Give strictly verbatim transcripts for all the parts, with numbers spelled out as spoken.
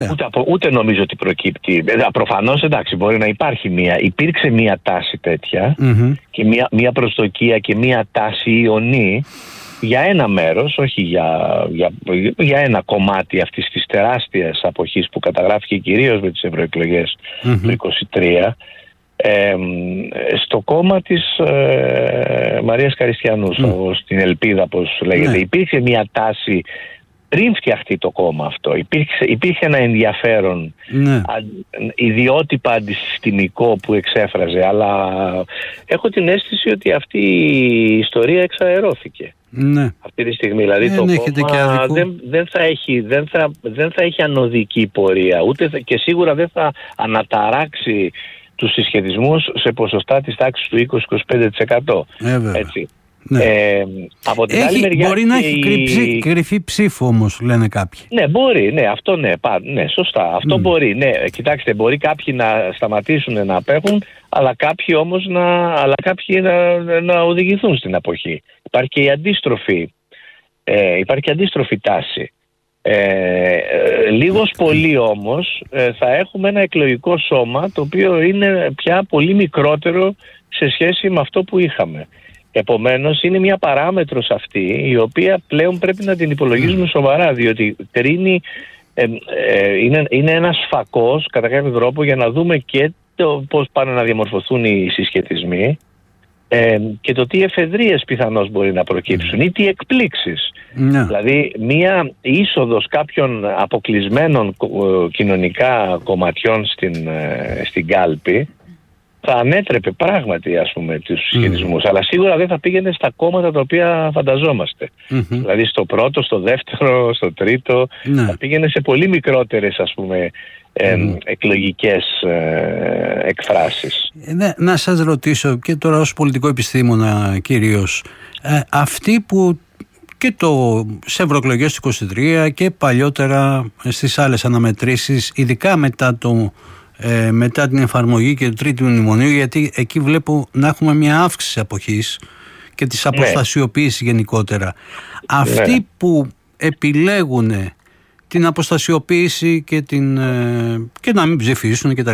Ούτε, ούτε νομίζω ότι προκύπτει. Προφανώς, εντάξει, μπορεί να υπάρχει μία. Υπήρξε μία τάση τέτοια mm-hmm. και μία, μία προσδοκία και μία τάση ιονή για ένα μέρος, όχι για, για, για ένα κομμάτι αυτής της τεράστιας αποχής που καταγράφηκε κυρίως με τις ευρωεκλογές mm-hmm. του είκοσι τρία, ε, στο κόμμα της ε, Μαρίας Καριστιανού, mm. στην Ελπίδα, όπως λέγεται. Mm. Υπήρχε μια τάση πριν φτιαχτεί το κόμμα αυτό. Υπήρχε, υπήρχε ένα ενδιαφέρον mm. α, ιδιότυπα αντισυστημικό που εξέφραζε, αλλά έχω την αίσθηση ότι αυτή η ιστορία εξαερώθηκε. Ναι. Αυτή τη στιγμή, δηλαδή δεν το κόμμα δεν, δεν, θα έχει, δεν, θα, δεν θα έχει ανωδική πορεία, ούτε θα, και σίγουρα δεν θα αναταράξει τους συσχετισμούς σε ποσοστά της τάξης του είκοσι με είκοσι πέντε τοις εκατό. Ε, Έτσι. Ναι. Ε, από την έχει, άλλη μεριά μπορεί να έχει η... κρυψή, κρυφή ψήφο όμως, λένε κάποιοι. Ναι, μπορεί, ναι, αυτό ναι, πά, ναι σωστά, αυτό mm. μπορεί, ναι, κοιτάξτε, μπορεί κάποιοι να σταματήσουν να απέχουν, αλλά κάποιοι όμως να, αλλά κάποιοι να, να οδηγηθούν στην αποχή. Υπάρχει και η αντίστροφη, ε, υπάρχει και αντίστροφη τάση. Ε, ε, λίγος πολύ όμως ε, θα έχουμε ένα εκλογικό σώμα το οποίο είναι πια πολύ μικρότερο σε σχέση με αυτό που είχαμε. Επομένως είναι μια παράμετρος αυτή η οποία πλέον πρέπει να την υπολογίζουμε σοβαρά, διότι κρίνει, ε, ε, είναι, είναι ένας φακός κατά κάποιο τρόπο για να δούμε και το πώς πάνε να διαμορφωθούν οι συσχετισμοί ε, και το τι εφεδρείες πιθανώς μπορεί να προκύψουν ή τι εκπλήξεις. Ναι. Δηλαδή μια είσοδος κάποιων αποκλεισμένων κοινωνικά κομματιών στην, στην κάλπη θα ανέτρεπε πράγματι, ας πούμε, τους συσχετισμούς, mm. αλλά σίγουρα δεν θα πήγαινε στα κόμματα τα οποία φανταζόμαστε. Mm-hmm. Δηλαδή στο πρώτο, στο δεύτερο, στο τρίτο, mm. θα πήγαινε σε πολύ μικρότερες, ας πούμε, ε, mm. εκλογικές ε, εκφράσεις. Ναι, να σας ρωτήσω και τώρα ως πολιτικό επιστήμονα κυρίως, ε, αυτοί που και το, σε ευρωεκλογές του είκοσι τρία και παλιότερα στις άλλες αναμετρήσεις, ειδικά μετά το Ε, μετά την εφαρμογή και του τρίτου μνημονίου, γιατί εκεί βλέπω να έχουμε μια αύξηση αποχής και της αποστασιοποίησης γενικότερα. Ναι. Αυτοί ναι. που επιλέγουν την αποστασιοποίηση και, την, ε, και να μην ψηφίσουν κτλ.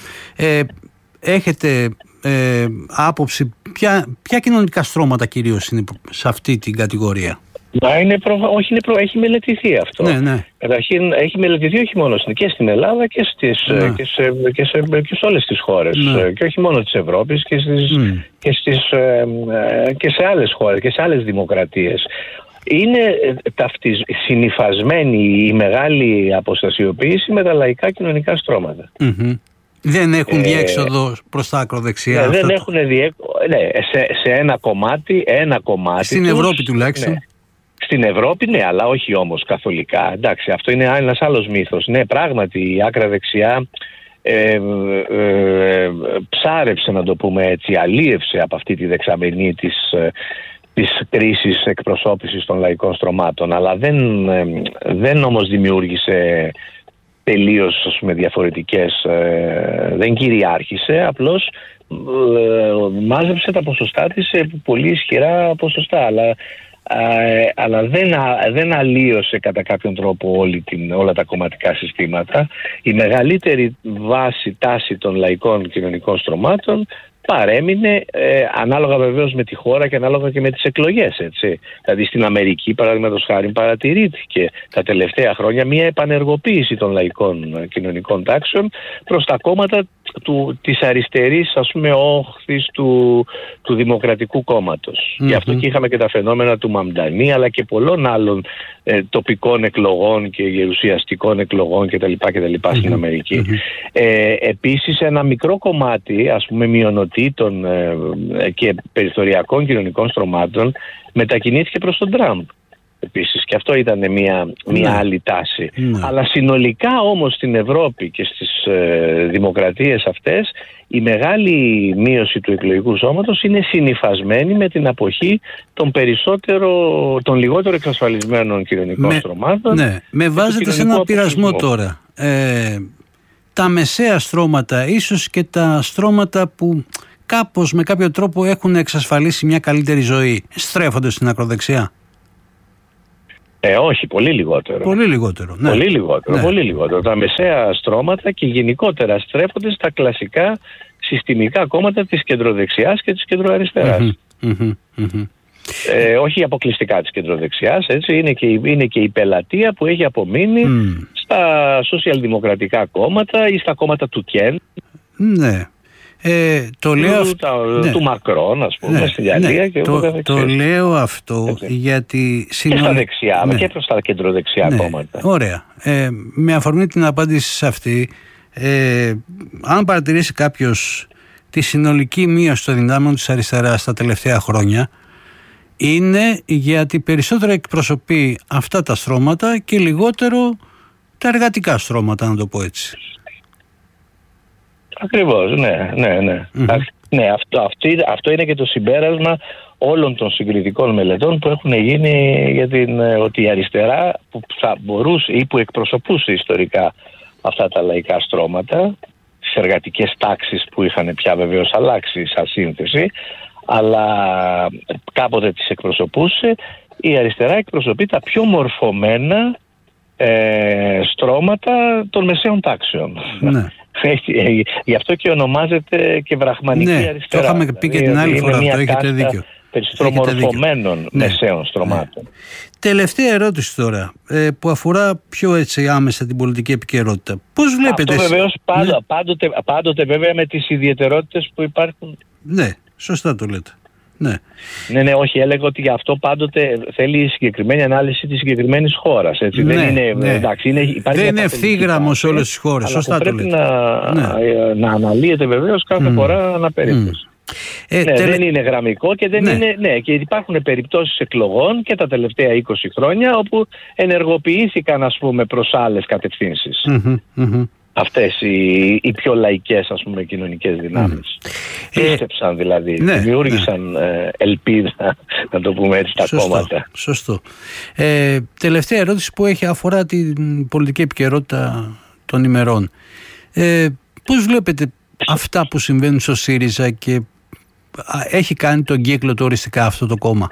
Ε, έχετε ε, άποψη ποια, ποια κοινωνικά στρώματα κυρίως είναι σε αυτή την κατηγορία? Μα είναι προ... όχι, είναι προ... έχει μελετηθεί αυτό. Ναι, ναι. Καταρχήν έχει μελετηθεί όχι μόνο στην... και στην Ελλάδα και, στις... ναι. και, σε... Και, σε... και σε όλες τις χώρες. Ναι. Και όχι μόνο της Ευρώπης και, στις... Mm. Και, στις... και σε άλλες χώρες και σε άλλες δημοκρατίες. Είναι ταυτισ... συνυφασμένη η μεγάλη αποστασιοποίηση με τα λαϊκά κοινωνικά στρώματα. Mm-hmm. Δεν έχουν διέξοδο ε, προς τα ακροδεξιά. Ναι, δεν έχουν διέξοδο. Ναι, σε, σε ένα κομμάτι, ένα κομμάτι. Στην τους, Ευρώπη τουλάχιστον. Ναι. Στην Ευρώπη, ναι, αλλά όχι όμως καθολικά. Εντάξει, αυτό είναι ένας άλλος μύθος. Ναι, πράγματι η άκρα δεξιά ε, ε, ε, ψάρεψε, να το πούμε έτσι, αλίευσε από αυτή τη δεξαμενή της, ε, της κρίσης εκπροσώπησης των λαϊκών στρωμάτων, αλλά δεν, ε, δεν όμως δημιούργησε τελείως, ας πούμε, διαφορετικές, ε, δεν κυριάρχησε, απλώς ε, μάζεψε τα ποσοστά της σε πολύ ισχυρά ποσοστά, αλλά Uh, αλλά δεν, δεν αλλίωσε κατά κάποιον τρόπο όλη την, όλα τα κομματικά συστήματα. Η μεγαλύτερη βάση τάση των λαϊκών κοινωνικών στρωμάτων παρέμεινε, ε, ανάλογα βεβαίως με τη χώρα και ανάλογα και με τις εκλογές, έτσι. Δηλαδή στην Αμερική, παραδείγματος χάριν, παρατηρήθηκε τα τελευταία χρόνια μια επανεργοποίηση των λαϊκών κοινωνικών τάξεων προς τα κόμματα του, της αριστερής, ας πούμε, όχθης του, του Δημοκρατικού Κόμματος. Mm-hmm. Γι' αυτό και είχαμε και τα φαινόμενα του Μαμντανί, αλλά και πολλών άλλων ε, τοπικών εκλογών και γερουσιαστικών εκλογών κτλ. κτλ. Mm-hmm. στην Αμερική. Mm-hmm. Ε, επίσης ένα μικρό κομμάτι, ας πούμε, μειονοτήτων ε, και περιθωριακών κοινωνικών στρωμάτων μετακινήθηκε προς τον Τραμπ. Επίσης, και αυτό ήταν μια, μια άλλη τάση. Ναι. Αλλά συνολικά όμως στην Ευρώπη και στις ε, δημοκρατίες αυτές η μεγάλη μείωση του εκλογικού σώματος είναι συνυφασμένη με την αποχή των, περισσότερο, των λιγότερο εξασφαλισμένων κοινωνικών με, στρωμάτων. Ναι, με βάζετε σε ένα πειρασμό τώρα. Ε, τα μεσαία στρώματα, ίσως και τα στρώματα που κάπως με κάποιο τρόπο έχουν εξασφαλίσει μια καλύτερη ζωή, στρέφονται στην ακροδεξιά. Ε, όχι, πολύ λιγότερο. Πολύ λιγότερο. Ναι. Πολύ λιγότερο, Ναι. πολύ λιγότερο. Τα μεσαία στρώματα και γενικότερα στρέφονται στα κλασικά συστημικά κόμματα της κεντροδεξιάς και της κεντροαριστεράς. Mm-hmm, mm-hmm, mm-hmm. Ε, όχι αποκλειστικά της κεντροδεξιάς, έτσι, είναι και, είναι και η πελατεία που έχει απομείνει mm. στα σοσιαλδημοκρατικά κόμματα ή στα κόμματα του Κεν. Ναι. Ε, το λέω του, τα, ναι. του Μακρόν, ας πούμε, ναι, στη Γαλλία, ναι, και το, το λέω αυτό έτσι. Γιατί συνολ... και στα δεξιά, ναι. και προς τα κεντροδεξιά ναι. κόμματα. Ωραία. Ε, με αφορμή την απάντηση σε αυτή, ε, αν παρατηρήσει κάποιος τη συνολική μείωση των δυνάμεων της αριστεράς τα τελευταία χρόνια, είναι γιατί περισσότερο εκπροσωπεί αυτά τα στρώματα και λιγότερο τα εργατικά στρώματα, να το πω έτσι. Ακριβώς, ναι, ναι, ναι. Mm-hmm. ναι αυτό, αυτό, αυτό είναι και το συμπέρασμα όλων των συγκριτικών μελετών που έχουν γίνει για την, ότι η αριστερά που θα μπορούσε ή που εκπροσωπούσε ιστορικά αυτά τα λαϊκά στρώματα, τις εργατικές τάξεις που είχαν πια βεβαίως αλλάξει σαν σύνθεση, αλλά κάποτε τις εκπροσωπούσε, η αριστερά εκπροσωπεί τα πιο μορφωμένα ε, στρώματα των μεσαίων τάξεων. Ναι. Γι' αυτό και ονομάζεται και βραχμανική ναι, αριστερά. Το είχαμε πει και την άλλη φορά αυτό, έχετε δίκιο. Περισσότερο μορφωμένων ναι. μεσαίων στρωμάτων. Ναι. Τελευταία ερώτηση τώρα, ε, που αφορά πιο έτσι άμεσα την πολιτική επικαιρότητα. Πώς βλέπετε... Αυτό βεβαίως πάντο, ναι. πάντοτε, πάντοτε βέβαια με τις ιδιαιτερότητες που υπάρχουν. Ναι, σωστά το λέτε. Ναι. ναι, ναι, όχι, έλεγα ότι για αυτό πάντοτε θέλει συγκεκριμένη ανάλυση της συγκεκριμένης χώρας. Έτσι. Ναι, δεν είναι, ναι. εντάξει, είναι, δεν είναι ευθύγραμμο σε όλες τις χώρες. Σωστά το λέτε. Πρέπει να, ναι. να αναλύεται βεβαίως κάθε mm. φορά αναπερίπτωση. Mm. Ε, ναι, τελε... Δεν είναι γραμμικό και δεν ναι. είναι. Ναι, και υπάρχουν περιπτώσεις εκλογών και τα τελευταία είκοσι χρόνια όπου ενεργοποιήθηκαν, ας πούμε, προς άλλες κατευθύνσεις. Mm-hmm, mm-hmm. Αυτές οι, οι πιο λαϊκές, ας πούμε, κοινωνικές δυνάμεις. Mm. Πίστεψαν δηλαδή, ναι, δημιούργησαν ναι. ελπίδα, να το πούμε έτσι, στα σωστό, κόμματα. Σωστό. Ε, τελευταία ερώτηση που έχει αφορά την πολιτική επικαιρότητα των ημερών. Ε, πώς βλέπετε αυτά που συμβαίνουν στο ΣΥΡΙΖΑ και έχει κάνει τον κύκλο του οριστικά αυτό το κόμμα?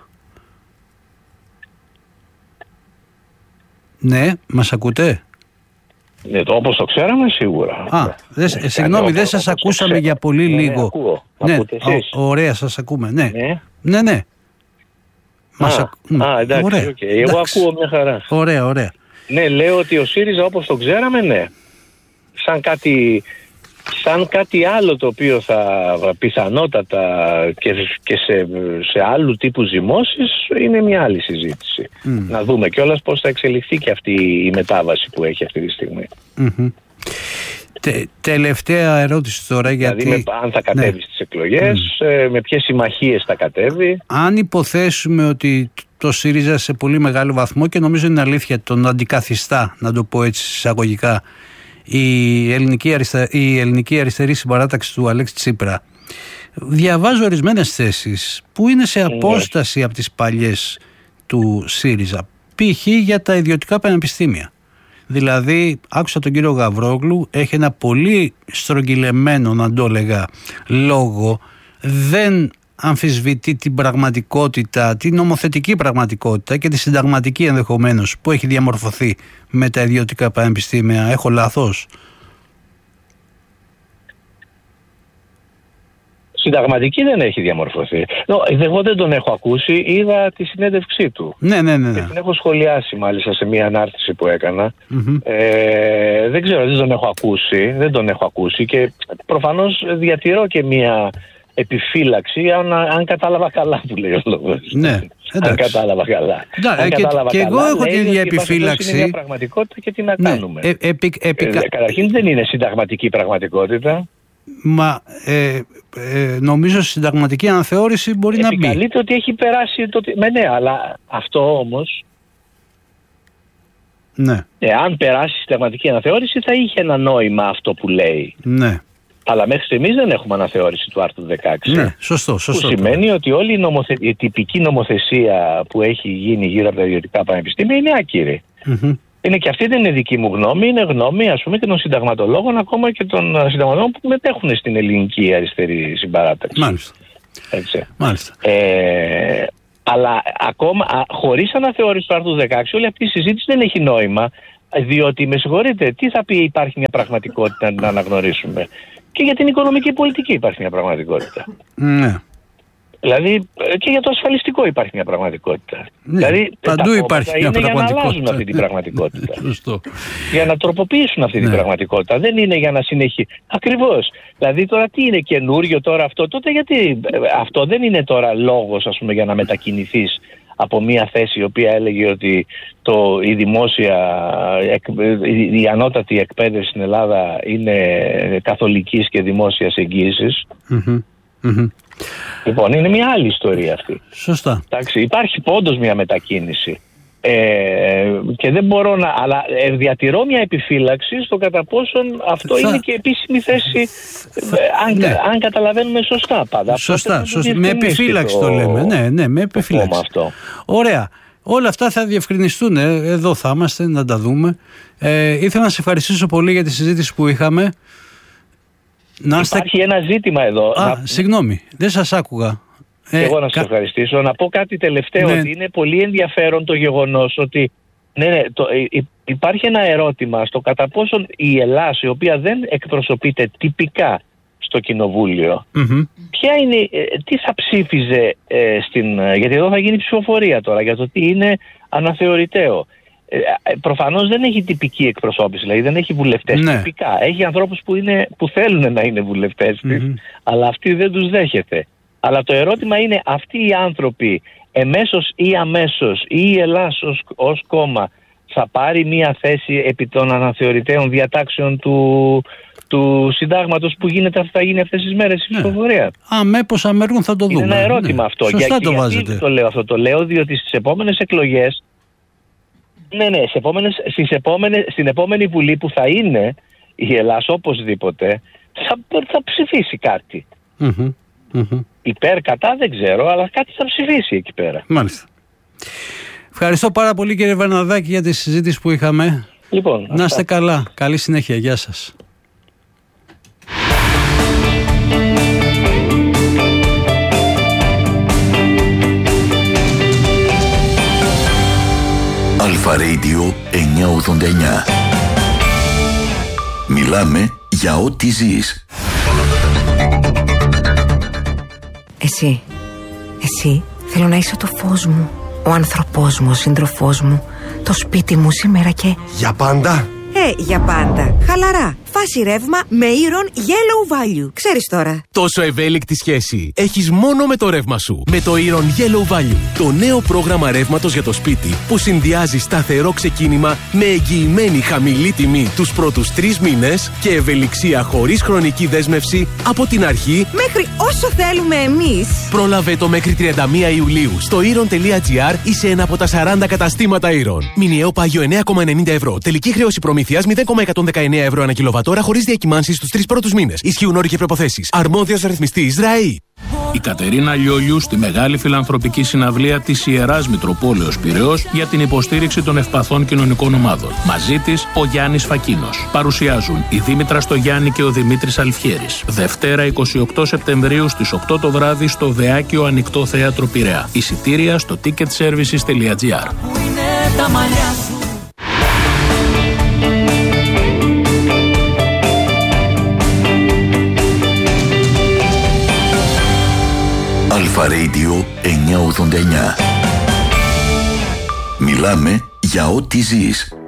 Ναι, μας ακούτε? Ναι, το όπως το ξέραμε σίγουρα. Α, δε, ναι, συγγνώμη, δεν σας ακούσαμε για πολύ ναι, λίγο. Ναι, ακούω. Ναι, ακούτε εσείς? Ω, ωραία, σας ακούμε. Ναι, ναι, ναι. ναι. Μας α, ακ... α, εντάξει, ωραία. Okay. Εγώ εντάξει. ακούω μια χαρά. Ωραία, ωραία. Ναι, λέω ότι ο ΣΥΡΙΖΑ όπως το ξέραμε, ναι. Σαν κάτι... Σαν κάτι άλλο το οποίο θα πιθανότατα και, και σε, σε άλλου τύπου ζυμώσεις είναι μια άλλη συζήτηση. Mm. Να δούμε κιόλας πώς θα εξελιχθεί και αυτή η μετάβαση που έχει αυτή τη στιγμή. Mm-hmm. Τε, τελευταία ερώτηση τώρα. Δηλαδή γιατί... με, αν θα κατέβει ναι. στις εκλογές, mm. με ποιες συμμαχίες θα κατέβει. Αν υποθέσουμε ότι το ΣΥΡΙΖΑ σε πολύ μεγάλο βαθμό, και νομίζω είναι αλήθεια, τον αντικαθιστά, να το πω έτσι εισαγωγικά, η ελληνική, αριστερ... η ελληνική αριστερή συμπαράταξη του Αλέξη Τσίπρα, διαβάζω ορισμένες θέσεις που είναι σε απόσταση mm. από τις παλιές του ΣΥΡΙΖΑ, π.χ. για τα ιδιωτικά πανεπιστήμια. Δηλαδή, άκουσα τον κύριο Γαβρόγλου, έχει ένα πολύ στρογγυλεμένο, να το έλεγα, λόγο, δεν αμφισβητεί την πραγματικότητα, την νομοθετική πραγματικότητα και τη συνταγματική ενδεχομένως που έχει διαμορφωθεί με τα ιδιωτικά πανεπιστήμια. Έχω λάθος? Συνταγματική δεν έχει διαμορφωθεί. Εγώ δεν τον έχω ακούσει, είδα τη συνέντευξή του. Ναι, ναι, ναι, ναι. Και την έχω σχολιάσει μάλιστα σε μια ανάρτηση που έκανα. Mm-hmm. Ε, δεν ξέρω, δεν τον έχω ακούσει, δεν τον έχω ακούσει και προφανώς διατηρώ και μια επιφύλαξη, αν, αν κατάλαβα καλά που λέει ο λόγος. Ναι, αν κατάλαβα καλά. Ναι, αν και, κατάλαβα και καλά, εγώ έχω την ίδια επιφύλαξη. Είναι μια πραγματικότητα και τι να ναι, κάνουμε. Ε, επι, επικα... ε, καταρχήν δεν είναι συνταγματική πραγματικότητα. Μα ε, ε, νομίζω συνταγματική αναθεώρηση μπορεί να μπει. Επικαλείται ότι έχει περάσει το... Με, ναι, αλλά αυτό όμως... Ναι. Εάν περάσει συνταγματική αναθεώρηση θα είχε ένα νόημα αυτό που λέει. Ναι. Αλλά μέχρι στιγμής δεν έχουμε αναθεώρηση του άρθρου δεκαέξι. Ναι, σωστό, σωστό. Που σημαίνει το. ότι όλη η, νομοθε... η τυπική νομοθεσία που έχει γίνει γύρω από τα ιδιωτικά πανεπιστήμια είναι άκυρη. Mm-hmm. Είναι και αυτή δεν είναι δική μου γνώμη, είναι γνώμη ας πούμε και των συνταγματολόγων, ακόμα και των συνταγματολόγων που μετέχουν στην ελληνική αριστερή συμπαράταξη. Μάλιστα. Έτσι. Μάλιστα. Ε, Αλλά ακόμα χωρίς αναθεώρηση του άρθρου δεκαέξι, όλη αυτή η συζήτηση δεν έχει νόημα, διότι, με συγχωρείτε, τι θα πει υπάρχει μια πραγματικότητα να αναγνωρίσουμε? Και για την οικονομική πολιτική υπάρχει μια πραγματικότητα. Ναι. Δηλαδή και για το ασφαλιστικό υπάρχει μια πραγματικότητα. Ναι, δηλαδή παντού υπάρχει μια είναι πραγματικότητα. Για να αλλάζουν αυτή την πραγματικότητα. Σωστό. Για να τροποποιήσουν αυτή ναι. την πραγματικότητα. Δεν είναι για να συνεχίσει. Ακριβώς. Δηλαδή τώρα τι είναι καινούριο τώρα αυτό? Τότε γιατί αυτό δεν είναι τώρα λόγος, ας πούμε, για να μετακινηθείς από μια θέση η οποία έλεγε ότι το, η δημόσια, η, η ανώτατη εκπαίδευση στην Ελλάδα είναι καθολικής και δημόσιας εγγύησης. Mm-hmm. Mm-hmm. Λοιπόν, είναι μια άλλη ιστορία αυτή. Σωστά. Εντάξει, υπάρχει πόντως μια μετακίνηση. Ε, και δεν μπορώ να. Αλλά ε, διατηρώ μια επιφύλαξη στο κατά πόσον αυτό θα... είναι και επίσημη θέση. Θα... Ε, αν, ναι. αν καταλαβαίνουμε σωστά πάντα. Σωστά, σωστά. Με επιφύλαξη το, το λέμε. Ναι, ναι, με επιφύλαξη. Αυτό. Ωραία. Όλα αυτά θα διευκρινιστούν. Ε. Εδώ θα είμαστε να τα δούμε. Ε, ήθελα να σε ευχαριστήσω πολύ για τη συζήτηση που είχαμε. Να Υπάρχει στα... ένα ζήτημα εδώ. Α, να... συγγνώμη, δεν σας άκουγα. Ε, εγώ να σας κα... ευχαριστήσω. Να πω κάτι τελευταίο, ναι. ότι είναι πολύ ενδιαφέρον το γεγονός ότι ναι, ναι, το, υ, υπάρχει ένα ερώτημα στο κατά πόσον η Ελλάδα, η οποία δεν εκπροσωπείται τυπικά στο Κοινοβούλιο, mm-hmm. ποια είναι, τι θα ψήφιζε ε, στην... Γιατί εδώ θα γίνει ψηφοφορία τώρα για το τι είναι αναθεωρητέο. Ε, προφανώς δεν έχει τυπική εκπροσώπηση, δηλαδή δεν έχει βουλευτές ναι. τυπικά. Έχει ανθρώπους που, είναι, που θέλουν να είναι βουλευτές της, mm-hmm. αλλά αυτοί δεν τους δέχεται. Αλλά το ερώτημα είναι, αυτοί οι άνθρωποι εμέσως ή αμέσως ή η Ελλάδα ως, ως κόμμα θα πάρει μια θέση επί των αναθεωρητέων διατάξεων του, του συντάγματος που γίνεται, θα γίνει αυτές τις μέρες η ψηφοφορία. Ναι. Αμέπως αμέργων θα το δούμε. Είναι ένα ερώτημα ναι. αυτό. Σωστά για, το γιατί βάζετε. Το λέω αυτό, το λέω διότι στις επόμενες εκλογές, ναι, ναι, στις επόμενες, στις επόμενες, στην επόμενη Βουλή που θα είναι η Ελλάδα οπωσδήποτε θα, θα ψηφίσει κάτι. Mm-hmm. Mm-hmm. Υπέρ, κατά δεν ξέρω, αλλά κάτι θα ψηφίσει εκεί πέρα. Μάλιστα. Ευχαριστώ πάρα πολύ, κύριε Βαρναδάκη, για τη συζήτηση που είχαμε. Λοιπόν, να είστε καλά. Καλή συνέχεια. Γεια σας. Αλφα Radio εννιακόσια ογδόντα εννιά. Μιλάμε για ό,τι ζεις. Εσύ, εσύ θέλω να είσαι το φως μου, ο άνθρωπός μου, ο σύντροφός μου, το σπίτι μου σήμερα και... Για πάντα? Ε, για πάντα. Χαλαρά. Φάση ρεύμα με Iron Yellow Value. Ξέρεις τώρα. Τόσο ευέλικτη σχέση έχεις μόνο με το ρεύμα σου. Με το Iron Yellow Value. Το νέο πρόγραμμα ρεύματος για το σπίτι που συνδυάζει σταθερό ξεκίνημα με εγγυημένη χαμηλή τιμή τους πρώτους τρεις μήνες και ευελιξία χωρίς χρονική δέσμευση από την αρχή μέχρι όσο θέλουμε εμείς. Πρόλαβε το μέχρι τριάντα μία Ιουλίου στο iron.gr ή σε ένα από τα σαράντα καταστήματα Iron. Μηνιαίο πάγιο εννέα κόμμα ενενήντα ευρώ. Τελική χρέωση προμήθειας μηδέν κόμμα εκατόν δεκαεννέα ευρώ ανά κιλοβατόρα χωρίς διακυμάνσεις στους τρεις πρώτους μήνες. Ισχύουν όροι και προϋποθέσεις. Αρμόδιος ρυθμιστής ΡΑΗ. Η Κατερίνα Λιόλιου στη μεγάλη φιλανθρωπική συναυλία της Ιεράς Μητροπόλεως Πειραιώς για την υποστήριξη των ευπαθών κοινωνικών ομάδων. Μαζί της ο Γιάννης Φακίνος. Παρουσιάζουν η Δήμητρα Στογιάννη και ο Δημήτρης Αλφιέρης. Δευτέρα εικοστή ογδόη Σεπτεμβρίου στις οκτώ το βράδυ στο Δεάκιο Ανοιχτό Θέατρο Πειραιά. Εισιτήρια στο ticketservices τελεία gr. Αλφα Radio εννιακόσια ογδόντα εννιά. Μιλάμε για ό,τι ζεις.